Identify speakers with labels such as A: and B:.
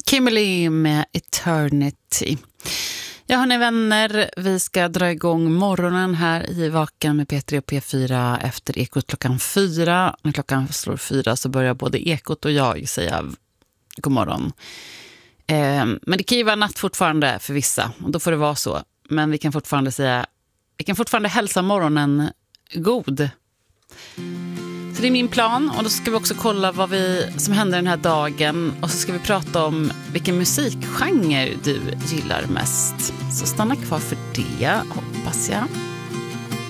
A: Kimberly med Eternity. Ja, hörni vänner, vi ska dra igång morgonen här i Vaken med P3 och P4 efter Ekot klockan 4. När klockan slår 4 så börjar både Ekot och jag säga god morgon. Men det kan ju vara natt fortfarande för vissa, och då får det vara så. Men vi kan fortfarande hälsa morgonen god. Så det är min plan, och då ska vi också kolla vad som händer den här dagen. Och så ska vi prata om vilken musikgenre du gillar mest. Så stanna kvar för det, hoppas jag.